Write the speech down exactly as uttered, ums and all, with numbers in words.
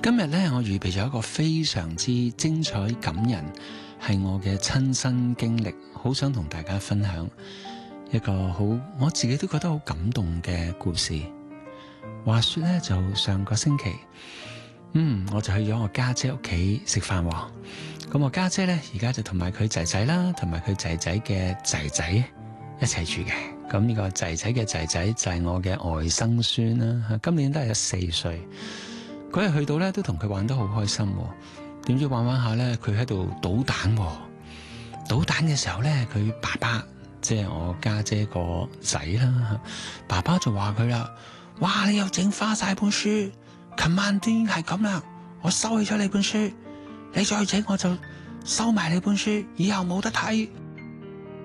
今日咧，我預備咗一個非常之精彩感人，係我嘅親身經歷，好想同大家分享一個好我自己都覺得好感動嘅故事。話說咧，就上個星期，嗯，我就去咗我家姐屋企食飯。咁我家姐咧，而家就同埋佢仔仔啦，同埋佢仔仔嘅仔仔一齊住嘅。咁呢個仔仔嘅仔仔就係我嘅外甥孫啦，今年都係有四歲。嗰日去到咧，都同佢玩得好開心。點知玩玩下咧，佢喺度搗蛋。搗蛋嘅時候咧，佢爸爸即係我家姐個仔啦，爸爸就話佢啦：哇！你又整花晒本書，琴晚都已經係咁啦，我收起咗你本書，你再整我就收埋你本書，以後冇得睇。